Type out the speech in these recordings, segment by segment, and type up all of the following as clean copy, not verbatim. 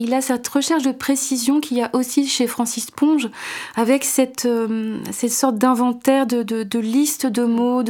Il a cette recherche de précision qu'il y a aussi chez Francis Ponge, avec cette sorte d'inventaire de liste de mots,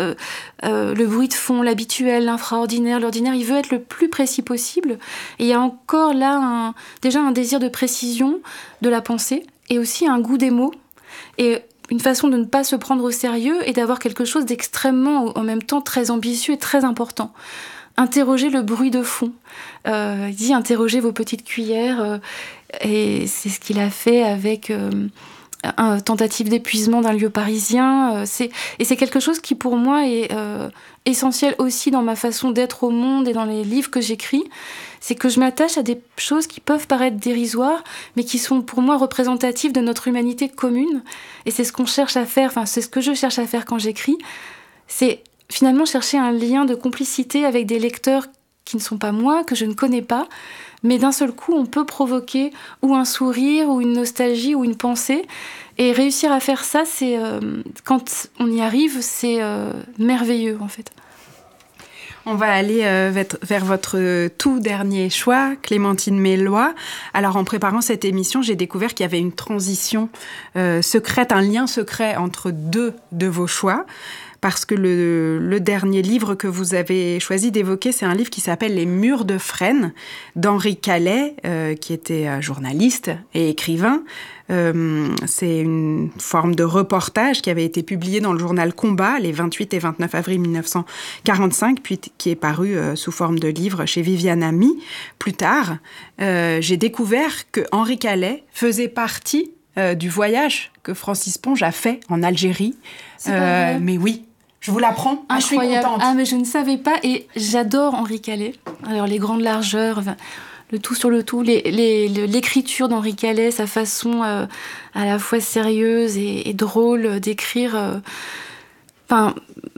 le bruit de fond, l'habituel, l'infraordinaire, l'ordinaire. Il veut être le plus précis possible. Et il y a encore là déjà un désir de précision de la pensée, et aussi un goût des mots, et une façon de ne pas se prendre au sérieux, et d'avoir quelque chose d'extrêmement, en même temps, très ambitieux et très important. Interroger le bruit de fond. Il dit interroger vos petites cuillères, et c'est ce qu'il a fait avec une tentative d'épuisement d'un lieu parisien. Et c'est quelque chose qui pour moi est essentiel aussi dans ma façon d'être au monde et dans les livres que j'écris. C'est que je m'attache à des choses qui peuvent paraître dérisoires, mais qui sont pour moi représentatives de notre humanité commune. Et c'est ce qu'on cherche à faire, enfin c'est ce que je cherche à faire quand j'écris. C'est finalement chercher un lien de complicité avec des lecteurs qui ne sont pas moi, que je ne connais pas, mais d'un seul coup, on peut provoquer ou un sourire, ou une nostalgie, ou une pensée. Et réussir à faire ça, c'est quand on y arrive, c'est merveilleux, en fait. On va aller vers votre tout dernier choix, Clémentine Melloy. Alors, en préparant cette émission, j'ai découvert qu'il y avait une transition secrète, un lien secret entre deux de vos choix. Parce que le dernier livre que vous avez choisi d'évoquer, c'est un livre qui s'appelle « Les murs de Fresnes » d'Henri Calais, qui était journaliste et écrivain. C'est une forme de reportage qui avait été publié dans le journal Combat les 28 et 29 avril 1945, puis qui est paru sous forme de livre chez Viviane Ami. Plus tard, j'ai découvert que Henri Calais faisait partie du voyage que Francis Ponge a fait en Algérie. Mais oui. Je vous l'apprends. Incroyable. Je suis contente. Ah, mais je ne savais pas, et j'adore Henri Calais. Alors, les grandes largeurs, le tout sur le tout, l'écriture d'Henri Calais, sa façon à la fois sérieuse et drôle d'écrire. Enfin,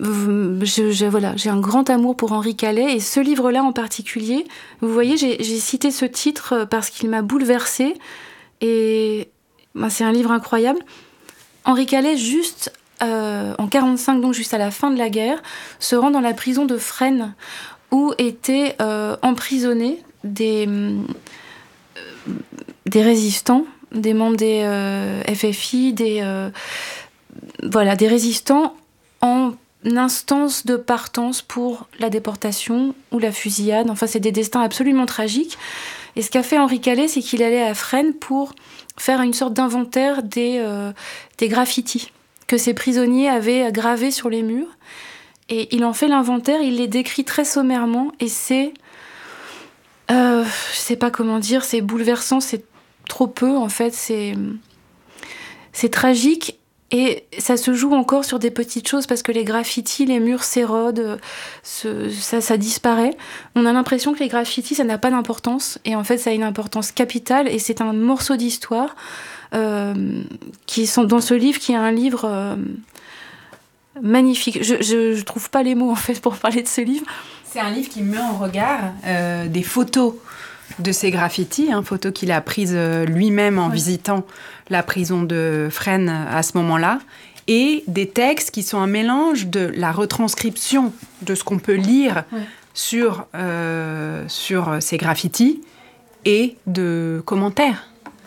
voilà, j'ai un grand amour pour Henri Calais, et ce livre-là en particulier, vous voyez, j'ai cité ce titre parce qu'il m'a bouleversée, et c'est un livre incroyable. Henri Calais, juste en 1945, donc juste à la fin de la guerre, se rend dans la prison de Fresnes, où étaient emprisonnés des résistants, des membres des FFI, des résistants en instance de partance pour la déportation ou la fusillade. Enfin, c'est des destins absolument tragiques. Et ce qu'a fait Henri Calais, c'est qu'il allait à Fresnes pour faire une sorte d'inventaire des graffitis que ces prisonniers avaient gravés sur les murs. Et il en fait l'inventaire, il les décrit très sommairement, et c'est... je sais pas comment dire, c'est bouleversant, c'est trop peu, en fait, c'est tragique, et ça se joue encore sur des petites choses, parce que les graffitis, les murs s'érodent, ça disparaît. On a l'impression que les graffitis, ça n'a pas d'importance, et en fait, ça a une importance capitale, et c'est un morceau d'histoire qui sont dans ce livre, qui est un livre magnifique. Je trouve pas les mots, en fait, pour parler de ce livre. C'est un livre qui met en regard des photos de ces graffitis, photos qu'il a prises lui-même en visitant la prison de Fresnes à ce moment-là, et des textes qui sont un mélange de la retranscription de ce qu'on peut lire sur ces graffitis et de commentaires.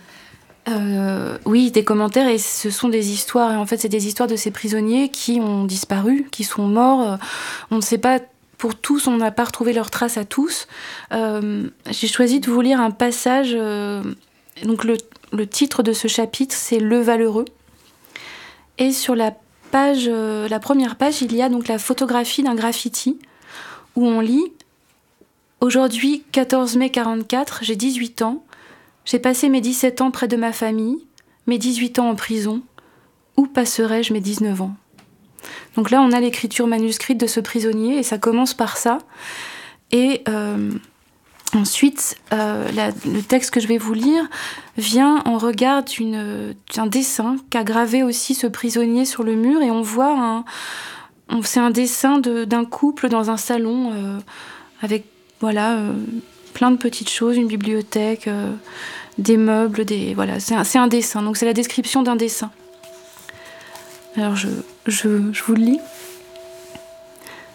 Oui, des commentaires, et ce sont des histoires. Et en fait, c'est des histoires de ces prisonniers qui ont disparu, qui sont morts. On ne sait pas pour tous, on n'a pas retrouvé leurs traces à tous. J'ai choisi de vous lire un passage. Donc le titre de ce chapitre, c'est « Le Valeureux ». Et sur la première page, il y a donc la photographie d'un graffiti où on lit « Aujourd'hui, 14 mai 44, j'ai 18 ans. J'ai passé mes 17 ans près de ma famille, mes 18 ans en prison. Où passerai-je mes 19 ans ?» Donc là, on a l'écriture manuscrite de ce prisonnier, et ça commence par ça. Et ensuite, le texte que je vais vous lire vient en regard d'un dessin qu'a gravé aussi ce prisonnier sur le mur, et on voit c'est un dessin d'un couple dans un salon avec plein de petites choses, une bibliothèque, des meubles, c'est un dessin. Donc c'est la description d'un dessin. Alors je vous le lis.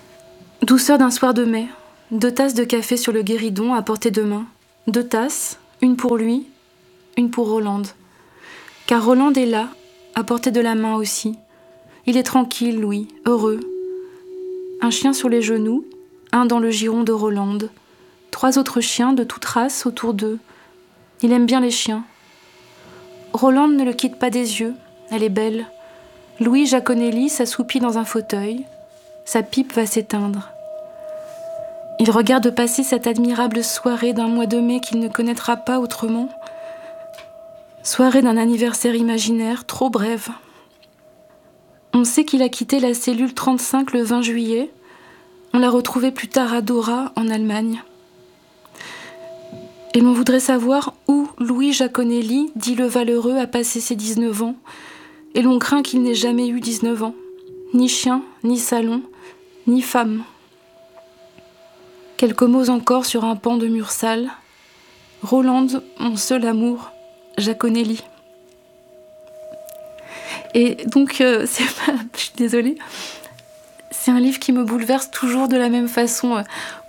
Douceur d'un soir de mai. 2 tasses de café sur le guéridon à portée de main. 2 tasses, Une pour lui, une pour Roland. Car Roland est là, à portée de la main aussi. Il est tranquille, Louis, heureux. Un chien sur les genoux, un dans le giron de Roland. 3 autres chiens de toute race autour d'eux. Il aime bien les chiens. Roland ne le quitte pas des yeux, elle est belle. Louis Giaconelli s'assoupit dans un fauteuil. Sa pipe va s'éteindre. Il regarde passer cette admirable soirée d'un mois de mai qu'il ne connaîtra pas autrement. Soirée d'un anniversaire imaginaire, trop brève. On sait qu'il a quitté la cellule 35 le 20 juillet. On l'a retrouvé plus tard à Dora, en Allemagne. Et l'on voudrait savoir où Louis Giaconelli, dit le valeureux, a passé ses 19 ans. Et l'on craint qu'il n'ait jamais eu 19 ans. Ni chien, ni salon, ni femme. Quelques mots encore sur un pan de mur sale. Roland, mon seul amour, Giaconelli. Et donc, je suis désolée, c'est un livre qui me bouleverse toujours de la même façon.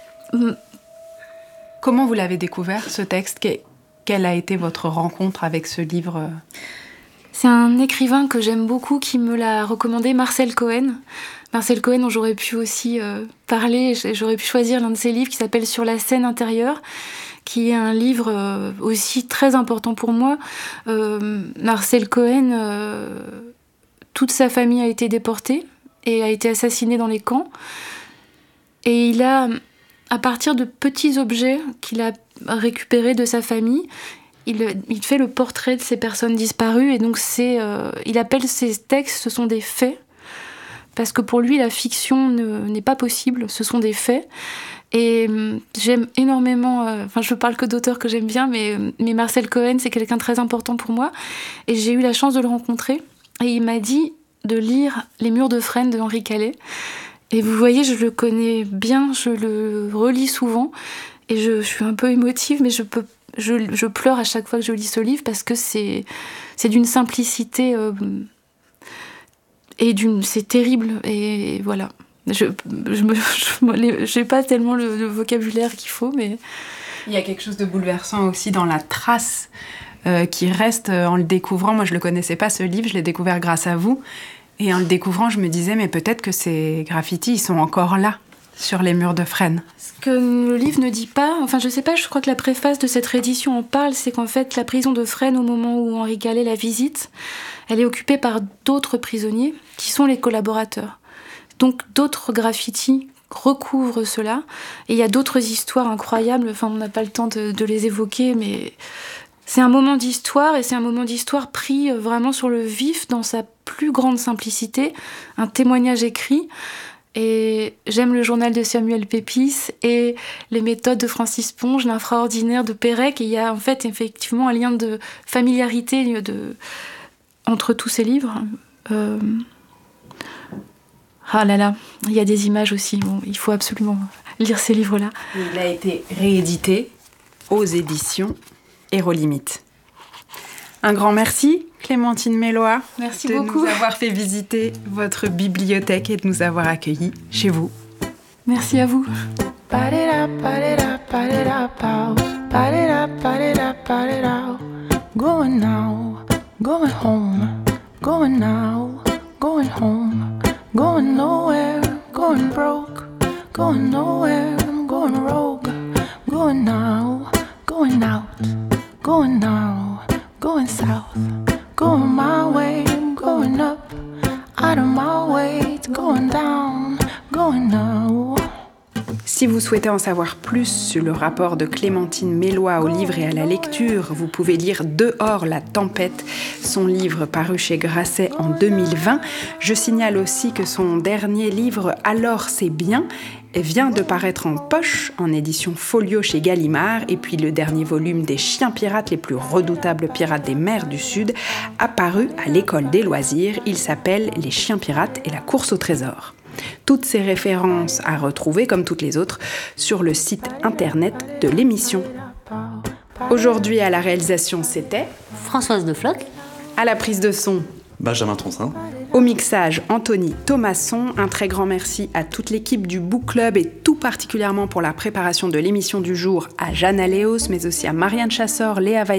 Comment vous l'avez découvert, ce texte ? Quelle a été votre rencontre avec ce livre ? C'est un écrivain que j'aime beaucoup qui me l'a recommandé, Marcel Cohen. Marcel Cohen, dont j'aurais pu aussi parler, j'aurais pu choisir l'un de ses livres qui s'appelle « Sur la scène intérieure », qui est un livre aussi très important pour moi. Marcel Cohen, toute sa famille a été déportée et a été assassinée dans les camps. Et il a, à partir de petits objets qu'il a récupérés de sa famille, il fait le portrait de ces personnes disparues. Et donc il appelle ces textes, ce sont des faits. Parce que pour lui, la fiction n'est pas possible, ce sont des faits. Et j'aime énormément, je parle que d'auteurs que j'aime bien, mais Marcel Cohen, c'est quelqu'un de très important pour moi. Et j'ai eu la chance de le rencontrer. Et il m'a dit de lire Les Murs de Fresnes de Henri Calais. Et vous voyez, je le connais bien, je le relis souvent. Et je suis un peu émotive, mais je pleure à chaque fois que je lis ce livre parce que c'est d'une simplicité et c'est terrible. Et voilà. J'ai pas tellement le vocabulaire qu'il faut, mais... Il y a quelque chose de bouleversant aussi dans la trace qui reste en le découvrant. Moi, je le connaissais pas, ce livre, je l'ai découvert grâce à vous. Et en le découvrant, je me disais, mais peut-être que ces graffitis, ils sont encore là, sur les murs de Fresnes. Ce que le livre ne dit pas, je sais pas, je crois que la préface de cette réédition en parle, c'est qu'en fait, la prison de Fresnes, au moment où Henri Calais la visite, elle est occupée par d'autres prisonniers, qui sont les collaborateurs. Donc d'autres graffitis recouvrent cela. Et il y a d'autres histoires incroyables, on n'a pas le temps de les évoquer, mais c'est un moment d'histoire, et c'est un moment d'histoire pris vraiment sur le vif, dans sa plus grande simplicité, un témoignage écrit. Et j'aime le journal de Samuel Pepys et les méthodes de Francis Ponge, l'infraordinaire de Pérec. Et il y a en fait effectivement un lien de familiarité entre tous ces livres. Ah là là, il y a des images aussi. Bon, il faut absolument lire ces livres-là. Il a été réédité aux éditions Hérolimite. Un grand merci, Clémentine Mélois. Merci de beaucoup. Nous avoir fait visiter votre bibliothèque et de nous avoir accueillis chez vous. Merci à vous. Going now, going home, going now, going home. Going nowhere, going broke, going nowhere, I'm going rogue. Going now, going out, going now, going south. Going my way, I'm going up, out of my way, it's going down, going now. Si vous souhaitez en savoir plus sur le rapport de Clémentine Mélois au livre et à la lecture, vous pouvez lire Dehors la tempête, son livre paru chez Grasset en 2020. Je signale aussi que son dernier livre Alors c'est bien vient de paraître en poche, en édition folio chez Gallimard, et puis le dernier volume des chiens pirates, les plus redoutables pirates des mers du Sud, apparu à l'École des loisirs. Il s'appelle Les chiens pirates et la course au trésor. Toutes ces références à retrouver, comme toutes les autres, sur le site internet de l'émission. Aujourd'hui, à la réalisation, c'était Françoise de Floch. À la prise de son, Benjamin Troncin. Au mixage, Anthony Thomasson. Un très grand merci à toute l'équipe du Book Club et tout particulièrement pour la préparation de l'émission du jour à Jeanne Aléos, mais aussi à Marianne Chassor, Léa Weiss